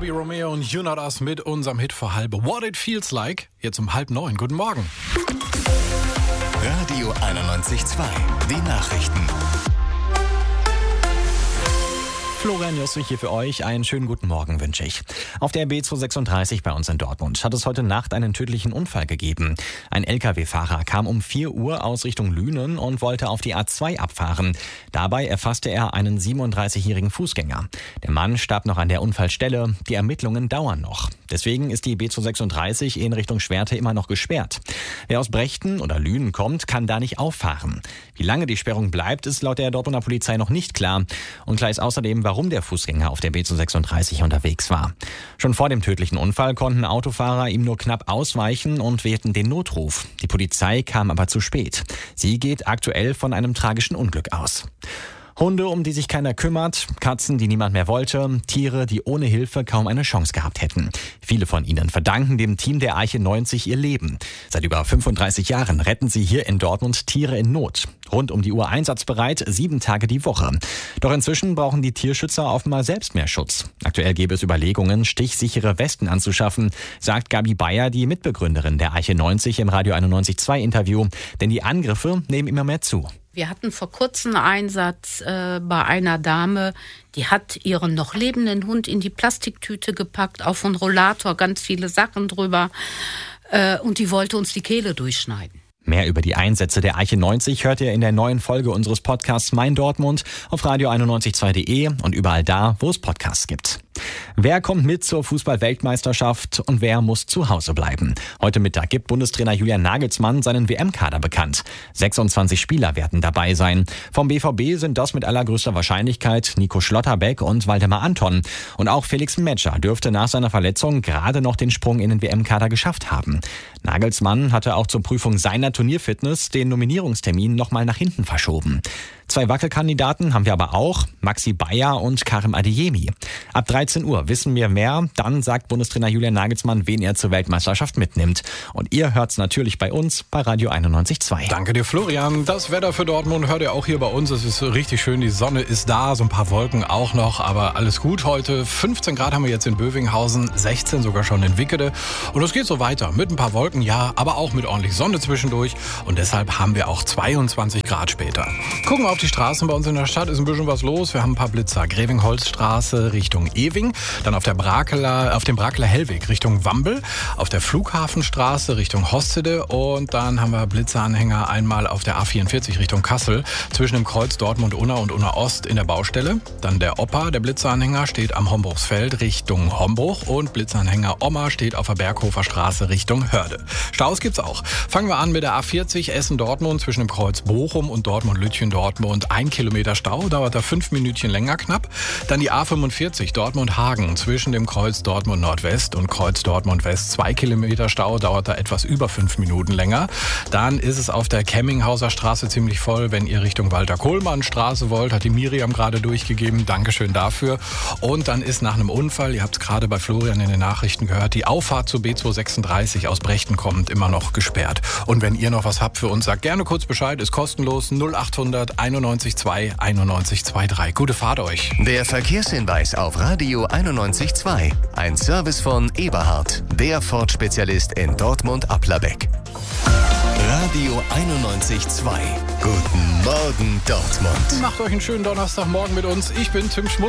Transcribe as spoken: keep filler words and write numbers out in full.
Toby Romeo und You Not Us mit unserem Hit vor halb What It Feels Like. Jetzt um halb neun. Guten Morgen. Radio einundneunzig Komma zwei. Die Nachrichten. Florian Jussig hier für euch. Einen schönen guten Morgen wünsche ich. Auf der B zweihundertsechsunddreißig bei uns in Dortmund hat es heute Nacht einen tödlichen Unfall gegeben. Ein L K W-Fahrer kam um vier Uhr aus Richtung Lünen und wollte auf die A zwei abfahren. Dabei erfasste er einen siebenunddreißigjährigen Fußgänger. Der Mann starb noch an der Unfallstelle. Die Ermittlungen dauern noch. Deswegen ist die B zweihundertsechsunddreißig in Richtung Schwerte immer noch gesperrt. Wer aus Brechten oder Lünen kommt, kann da nicht auffahren. Wie lange die Sperrung bleibt, ist laut der Dortmunder Polizei noch nicht klar. Unklar ist außerdem, warum der Fußgänger auf der B zweihundertsechsunddreißig unterwegs war. Schon vor dem tödlichen Unfall konnten Autofahrer ihm nur knapp ausweichen und wählten den Notruf. Die Polizei kam aber zu spät. Sie geht aktuell von einem tragischen Unglück aus. Hunde, um die sich keiner kümmert, Katzen, die niemand mehr wollte, Tiere, die ohne Hilfe kaum eine Chance gehabt hätten. Viele von ihnen verdanken dem Team der Arche neunzig ihr Leben. Seit über fünfunddreißig Jahren retten sie hier in Dortmund Tiere in Not. Rund um die Uhr einsatzbereit, sieben Tage die Woche. Doch inzwischen brauchen die Tierschützer offenbar selbst mehr Schutz. Aktuell gäbe es Überlegungen, stichsichere Westen anzuschaffen, sagt Gabi Bayer, die Mitbegründerin der Arche neunzig im Radio einundneunzig Komma zwei Interview. Denn die Angriffe nehmen immer mehr zu. Wir hatten vor kurzem einen Einsatz äh, bei einer Dame, die hat ihren noch lebenden Hund in die Plastiktüte gepackt, auf einen Rollator, ganz viele Sachen drüber äh, und die wollte uns die Kehle durchschneiden. Mehr über die Einsätze der Arche neunzig hört ihr in der neuen Folge unseres Podcasts Mein Dortmund auf radio einundneunzig Komma zwei punkt de und überall da, wo es Podcasts gibt. Wer kommt mit zur Fußball-Weltmeisterschaft und wer muss zu Hause bleiben? Heute Mittag gibt Bundestrainer Julian Nagelsmann seinen W M-Kader bekannt. sechsundzwanzig Spieler werden dabei sein. Vom B V B sind das mit allergrößter Wahrscheinlichkeit Nico Schlotterbeck und Waldemar Anton. Und auch Felix Metscher dürfte nach seiner Verletzung gerade noch den Sprung in den W M-Kader geschafft haben. Nagelsmann hatte auch zur Prüfung seiner Turnierfitness den Nominierungstermin nochmal nach hinten verschoben. Zwei Wackelkandidaten haben wir aber auch, Maxi Bayer und Karim Adeyemi. Ab dreizehn Uhr wissen wir mehr, dann sagt Bundestrainer Julian Nagelsmann, wen er zur Weltmeisterschaft mitnimmt. Und ihr hört's natürlich bei uns bei Radio einundneunzig Komma zwei. Danke dir, Florian. Das Wetter für Dortmund hört ihr auch hier bei uns. Es ist richtig schön, die Sonne ist da, so ein paar Wolken auch noch, aber alles gut heute. fünfzehn Grad haben wir jetzt in Bövinghausen, sechzehn sogar schon in Wickede. Und es geht so weiter, mit ein paar Wolken, ja, aber auch mit ordentlich Sonne zwischendurch. Und deshalb haben wir auch zweiundzwanzig Grad später. Gucken wir auf die Straßen bei uns in der Stadt, ist ein bisschen was los. Wir haben ein paar Blitzer. Grevingholzstraße Richtung Ewing, dann auf der Brakeler, auf dem Brakeler Hellweg Richtung Wambel, auf der Flughafenstraße Richtung Hostede und dann haben wir Blitzeranhänger einmal auf der A vierundvierzig Richtung Kassel, zwischen dem Kreuz Dortmund-Unna und Unna-Ost in der Baustelle. Dann der Opa, der Blitzeranhänger, steht am Hombruchsfeld Richtung Hombruch und Blitzeranhänger Oma steht auf der Berghofer Straße Richtung Hörde. Staus gibt's auch. Fangen wir an mit der A vierzig Essen-Dortmund zwischen dem Kreuz Bochum und Dortmund-Lütchen-Dortmund. Ein Kilometer Stau, dauert da fünf Minütchen länger knapp. Dann die A fünfundvierzig Dortmund-Hagen zwischen dem Kreuz Dortmund-Nordwest und Kreuz Dortmund-West. Zwei Kilometer Stau, dauert da etwas über fünf Minuten länger. Dann ist es auf der Kemminghauser Straße ziemlich voll, wenn ihr Richtung Walter-Kohlmann-Straße wollt. Hat die Miriam gerade durchgegeben. Dankeschön dafür. Und dann ist nach einem Unfall, ihr habt es gerade bei Florian in den Nachrichten gehört, die Auffahrt zur B zweihundertsechsunddreißig aus Brechten kommend immer noch gesperrt. Und wenn ihr noch was habt für uns, sagt gerne kurz Bescheid. Ist kostenlos null achthundert einundneunzig zwei einundneunzig drei. Gute Fahrt euch. Der Verkehrshinweis auf Radio einundneunzig Komma zwei. Ein Service von Eberhard, der Ford-Spezialist in Dortmund-Applerbeck. Radio einundneunzig Komma zwei. Guten Morgen Dortmund. Macht euch einen schönen Donnerstagmorgen mit uns. Ich bin Tim Schmutz.